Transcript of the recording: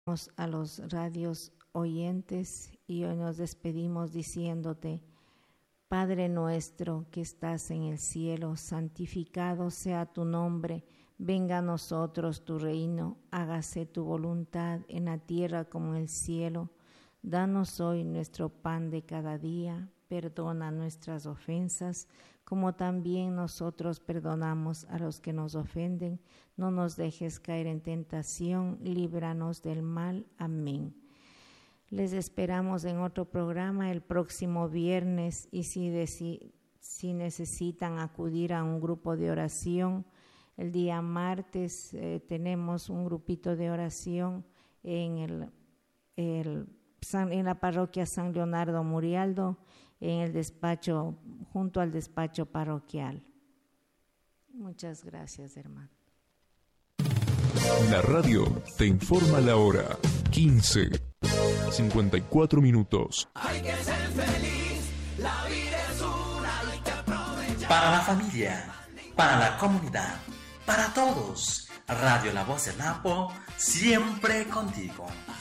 A los radios oyentes, y hoy nos despedimos diciéndote: Padre nuestro que estás en el cielo, santificado sea tu nombre, venga a nosotros tu reino, hágase tu voluntad en la tierra como en el cielo. Danos hoy nuestro pan de cada día, perdona nuestras ofensas, como también nosotros perdonamos a los que nos ofenden. No nos dejes caer en tentación, líbranos del mal. Amén. Les esperamos en otro programa el próximo viernes, y si necesitan acudir a un grupo de oración, el día martes tenemos un grupito de oración en la parroquia San Leonardo Murialdo, en el despacho, junto al despacho parroquial. Muchas gracias, hermano. La radio te informa la hora 15:54. Hay que ser feliz, la vida es una, hay que aprovechar. Para la familia, para la comunidad, para todos, Radio La Voz del Napo, siempre contigo.